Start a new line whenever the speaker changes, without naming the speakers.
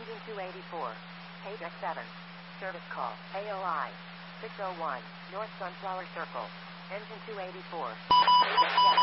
Engine 284. Page X7. Service call. AOI 601. North Sunflower Circle. Engine 284. Page X7.